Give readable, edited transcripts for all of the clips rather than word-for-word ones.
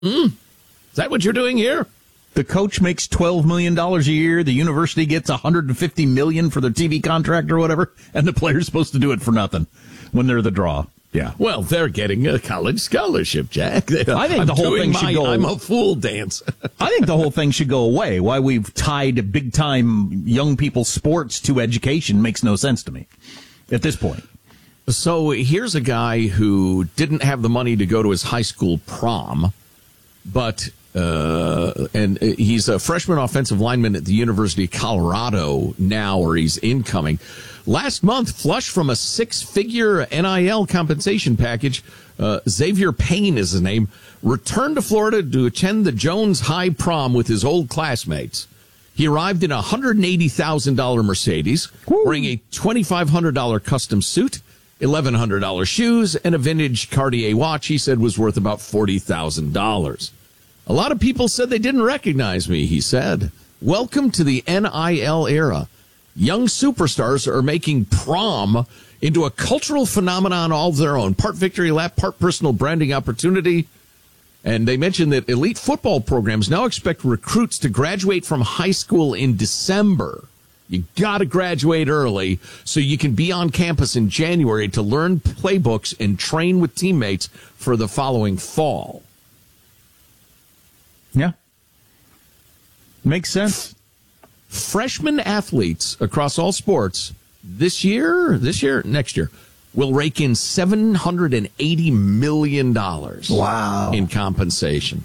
Is that what you're doing here? The coach makes $12 million a year. The university gets $150 million for their TV contract or whatever. And the player's supposed to do it for nothing when they're the draw. Yeah. Well, they're getting a college scholarship, Jack. I think the whole thing should go. I'm a fool dance. I think the whole thing should go away. Why we've tied big time young people's sports to education makes no sense to me at this point. So here's a guy who didn't have the money to go to his high school prom, but and he's a freshman offensive lineman at the University of Colorado now, or he's incoming. Last month, flush from a six-figure NIL compensation package, Xavier Payne is his name, returned to Florida to attend the Jones High prom with his old classmates. He arrived in a $180,000 Mercedes, wearing a $2,500 custom suit, $1,100 shoes, and a vintage Cartier watch he said was worth about $40,000. A lot of people said they didn't recognize me, he said. Welcome to the NIL era. Young superstars are making prom into a cultural phenomenon all of their own. Part victory lap, part personal branding opportunity. And they mentioned that elite football programs now expect recruits to graduate from high school in December. You got to graduate early so you can be on campus in January to learn playbooks and train with teammates for the following fall. Yeah. Makes sense. Freshman athletes across all sports next year, will rake in $780 million. Wow. In compensation.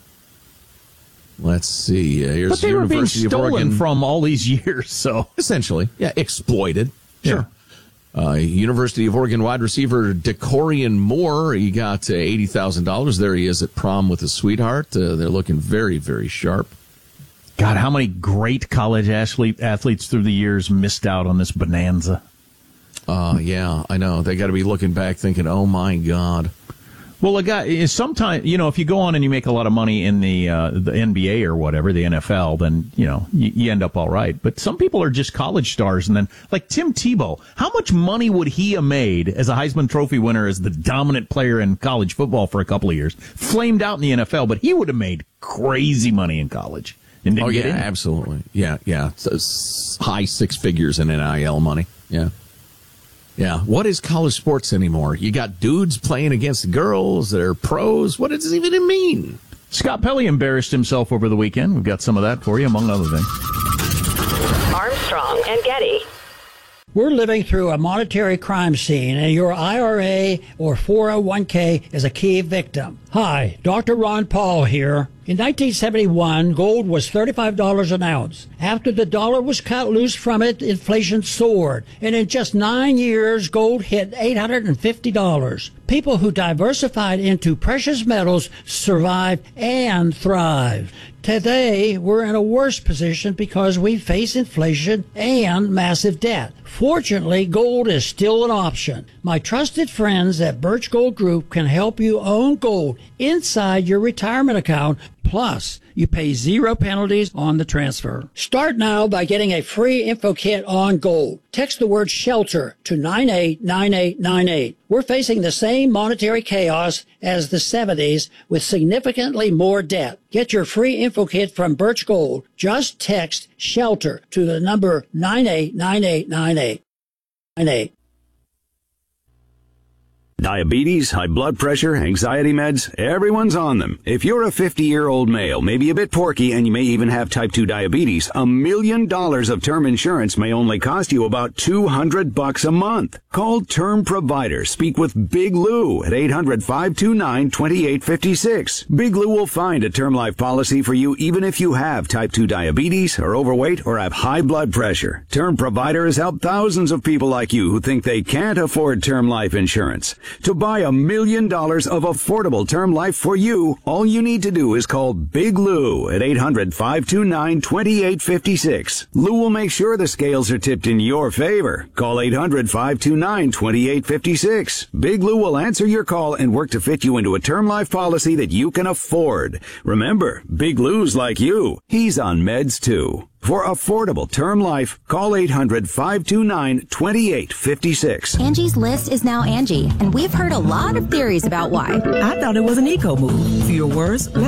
Let's see. Here's but they were being University of stolen Oregon. from all these years, so. Essentially. Yeah, exploited. Sure. University of Oregon wide receiver Decorian Moore, he got $80,000. There he is at prom with his sweetheart. They're looking very, very sharp. God, how many great college athletes through the years missed out on this bonanza. Yeah, I know. They got to be looking back thinking, oh, my God. Well, a guy, sometimes, if you go on and you make a lot of money in the NBA or whatever, the NFL, then, you end up all right. But some people are just college stars. And then, like Tim Tebow, how much money would he have made as a Heisman Trophy winner, as the dominant player in college football for a couple of years? Flamed out in the NFL, but he would have made crazy money in college. And didn't get in. Absolutely. Yeah. So high six figures in NIL money. Yeah. Yeah, what is college sports anymore? You got dudes playing against girls that are pros. What does it even mean? Scott Pelley embarrassed himself over the weekend. We've got some of that for you, among other things. Armstrong and Getty. We're living through a monetary crime scene, and your IRA or 401k is a key victim. Hi, Dr. Ron Paul here. In 1971, gold was $35 an ounce. After the dollar was cut loose from it, inflation soared. And in just 9 years, gold hit $850. People who diversified into precious metals survived and thrived. Today, we're in a worse position because we face inflation and massive debt. Fortunately, gold is still an option. My trusted friends at Birch Gold Group can help you own gold inside your retirement account. Plus, you pay 0 penalties on the transfer. Start now by getting a free info kit on gold. Text the word SHELTER to 989898. We're facing the same monetary chaos as the 70s with significantly more debt. Get your free info kit from Birch Gold. Just text SHELTER to the number 989898. Diabetes, high blood pressure, anxiety meds, everyone's on them. If you're a 50-year-old male, maybe a bit porky, and you may even have type 2 diabetes, $1 million of term insurance may only cost you about $200 a month. Call Term Provider. Speak with Big Lou at 800-529-2856. Big Lou will find a term life policy for you even if you have type 2 diabetes, are overweight, or have high blood pressure. Term Provider has helped thousands of people like you who think they can't afford term life insurance. To buy $1 million of affordable term life for you, all you need to do is call Big Lou at 800-529-2856. Lou will make sure the scales are tipped in your favor. Call 800-529-2856. Big Lou will answer your call and work to fit you into a term life policy that you can afford. Remember, Big Lou's like you. He's on meds too. For affordable term life, call 800-529-2856. Angie's List is now Angie, and we've heard a lot of theories about why. I thought it was an eco move. Fewer words,